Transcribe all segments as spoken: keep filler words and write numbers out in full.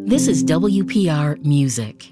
This is W P R Music.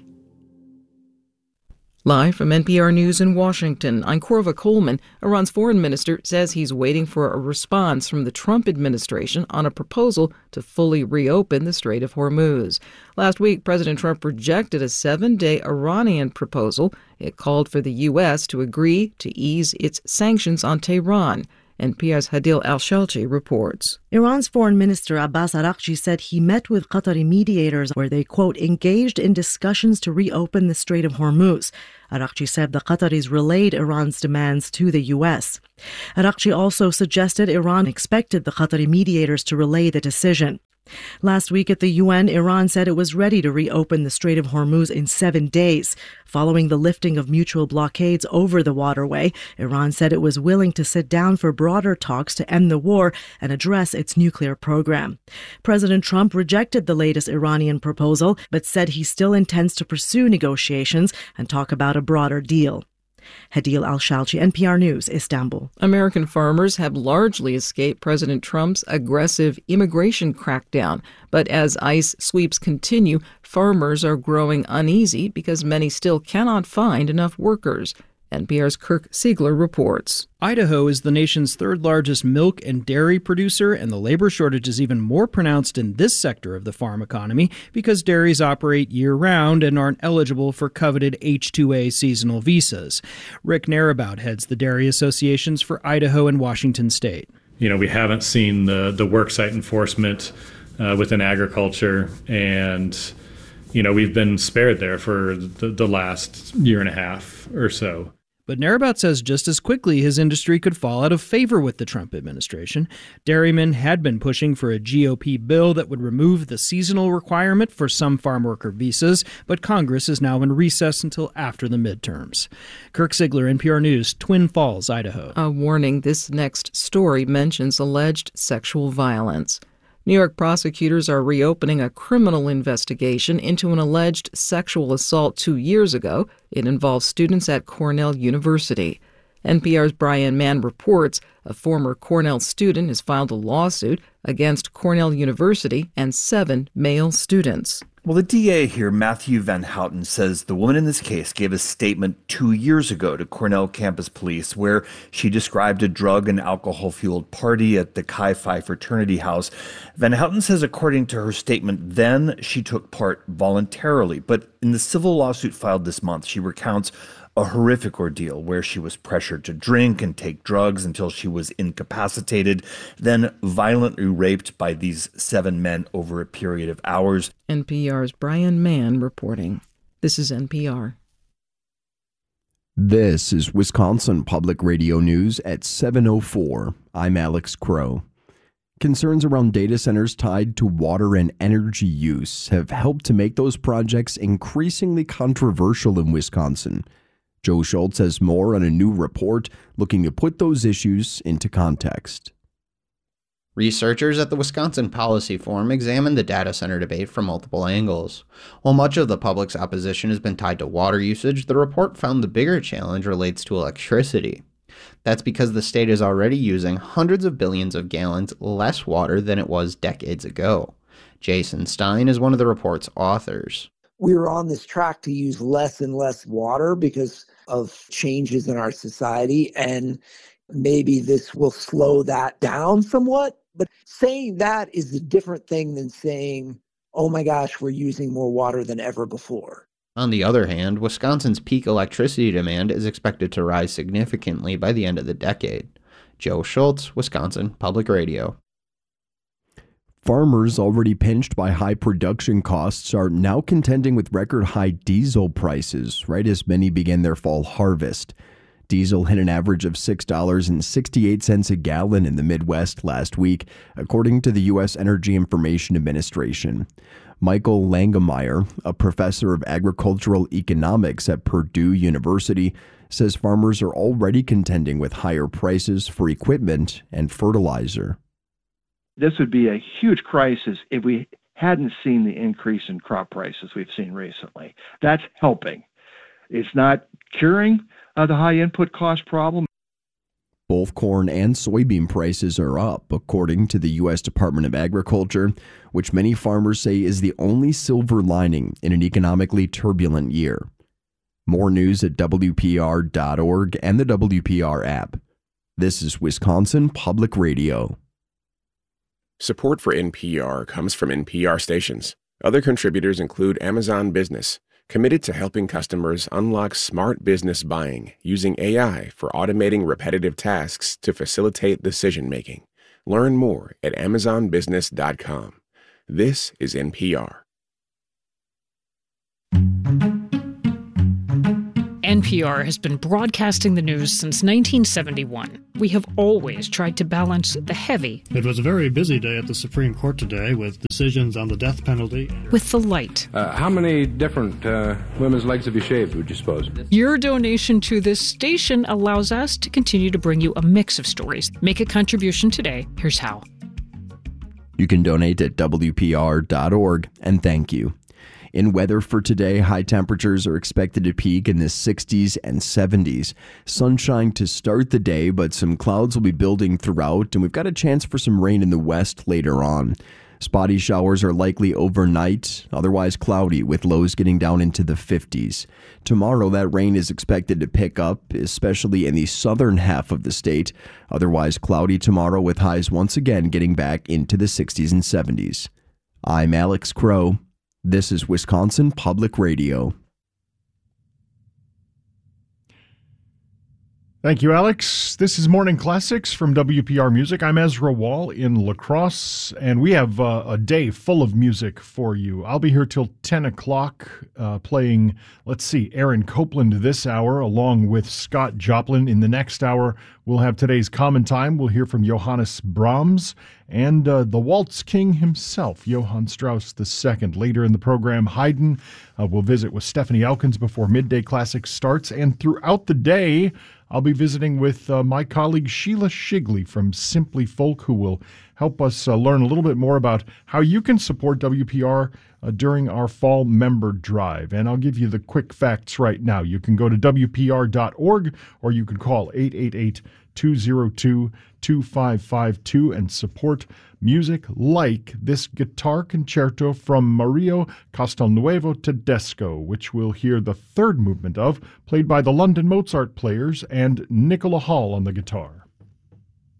Live from N P R News in Washington, I'm Corva Coleman. Iran's foreign minister says he's waiting for a response from the Trump administration on a proposal to fully reopen the Strait of Hormuz. Last week, President Trump rejected a seven-day Iranian proposal. It called for the U S to agree to ease its sanctions on Tehran. N P R's Hadil Al-Shalchi reports. Iran's foreign minister Abbas Araghchi said he met with Qatari mediators where they, quote, engaged in discussions to reopen the Strait of Hormuz. Araghchi said the Qataris relayed Iran's demands to the U S. Araghchi also suggested Iran expected the Qatari mediators to relay the decision. Last week at the U N, Iran said it was ready to reopen the Strait of Hormuz in seven days. Following the lifting of mutual blockades over the waterway, Iran said it was willing to sit down for broader talks to end the war and address its nuclear program. President Trump rejected the latest Iranian proposal, but said he still intends to pursue negotiations and talk about a broader deal. Hadil Al-Shalchi, N P R News, Istanbul. American farmers have largely escaped President Trump's aggressive immigration crackdown. But as ICE sweeps continue, farmers are growing uneasy because many still cannot find enough workers. N P R's Kirk Siegler reports. Idaho is the nation's third largest milk and dairy producer, and the labor shortage is even more pronounced in this sector of the farm economy because dairies operate year-round and aren't eligible for coveted H two A seasonal visas. Rick Narabout heads the dairy associations for Idaho and Washington state. You know, we haven't seen the, the worksite enforcement uh, within agriculture, and you know, we've been spared there for the, the last year and a half or so. But Narabout says just as quickly his industry could fall out of favor with the Trump administration. Dairymen had been pushing for a G O P bill that would remove the seasonal requirement for some farm worker visas, but Congress is now in recess until after the midterms. Kirk Siegler, N P R News, Twin Falls, Idaho. A warning, this next story mentions alleged sexual violence. New York prosecutors are reopening a criminal investigation into an alleged sexual assault two years ago. It involves students at Cornell University. N P R's Brian Mann reports a former Cornell student has filed a lawsuit against Cornell University and seven male students. Well, the D A here, Matthew Van Houten, says the woman in this case gave a statement two years ago to Cornell campus police where she described a drug and alcohol-fueled party at the Chi Phi fraternity house. Van Houten says according to her statement then, she took part voluntarily. But in the civil lawsuit filed this month, she recounts a horrific ordeal where she was pressured to drink and take drugs until she was incapacitated, then violently raped by these seven men over a period of hours. N P R's Brian Mann reporting. This is N P R. This is Wisconsin Public Radio News at seven oh four. I'm Alex Crow. Concerns around data centers tied to water and energy use have helped to make those projects increasingly controversial in Wisconsin. Joe Schultz has more on a new report looking to put those issues into context. Researchers at the Wisconsin Policy Forum examined the data center debate from multiple angles. While much of the public's opposition has been tied to water usage, the report found the bigger challenge relates to electricity. That's because the state is already using hundreds of billions of gallons less water than it was decades ago. Jason Stein is one of the report's authors. We were on this track to use less and less water because of changes in our society, and maybe this will slow that down somewhat. But saying that is a different thing than saying, oh my gosh, we're using more water than ever before. On the other hand, Wisconsin's peak electricity demand is expected to rise significantly by the end of the decade. Joe Schultz, Wisconsin Public Radio. Farmers already pinched by high production costs are now contending with record high diesel prices right as many begin their fall harvest. Diesel hit an average of six dollars and sixty-eight cents a gallon in the Midwest last week, according to the U S Energy Information Administration. Michael Langemeyer, a professor of agricultural economics at Purdue University, says farmers are already contending with higher prices for equipment and fertilizer. This would be a huge crisis if we hadn't seen the increase in crop prices we've seen recently. That's helping. It's not curing uh, the high input cost problem. Both corn and soybean prices are up, according to the U S Department of Agriculture, which many farmers say is the only silver lining in an economically turbulent year. More news at W P R dot org and the W P R app. This is Wisconsin Public Radio. Support for N P R comes from N P R stations. Other contributors include Amazon Business, committed to helping customers unlock smart business buying using A I for automating repetitive tasks to facilitate decision-making. Learn more at amazon business dot com. This is N P R. N P R has been broadcasting the news since nineteen seventy-one. We have always tried to balance the heavy. It was a very busy day at the Supreme Court today with decisions on the death penalty. With the light. Uh, how many different uh, women's legs have you shaved, would you suppose? Your donation to this station allows us to continue to bring you a mix of stories. Make a contribution today. Here's how. You can donate at W P R dot org, and thank you. In weather for today, high temperatures are expected to peak in the sixties and seventies. Sunshine to start the day, but some clouds will be building throughout, and we've got a chance for some rain in the west later on. Spotty showers are likely overnight, otherwise cloudy, with lows getting down into the fifties. Tomorrow, that rain is expected to pick up, especially in the southern half of the state. Otherwise cloudy tomorrow, with highs once again getting back into the sixties and seventies. I'm Alex Crow. This is Wisconsin Public Radio. Thank you, Alex. This is Morning Classics from W P R Music. I'm Ezra Wall in La Crosse, and we have uh, a day full of music for you. I'll be here till ten o'clock uh, playing, let's see, Aaron Copland this hour, along with Scott Joplin. In the next hour, we'll have today's Common Time. We'll hear from Johannes Brahms and uh, the Waltz King himself, Johann Strauss the Second. Later in the program, Haydn. Uh, we'll visit with Stephanie Elkins before Midday Classics starts, and throughout the day, I'll be visiting with uh, my colleague Sheila Shigley from Simply Folk, who will help us uh, learn a little bit more about how you can support W P R uh, during our fall member drive. And I'll give you the quick facts right now. You can go to W P R dot org, or you can call eight eight eight, two zero two, two five five two and support music like this guitar concerto from Mario Castelnuovo Tedesco, which we'll hear the third movement of, played by the London Mozart Players and Nicola Hall on the guitar.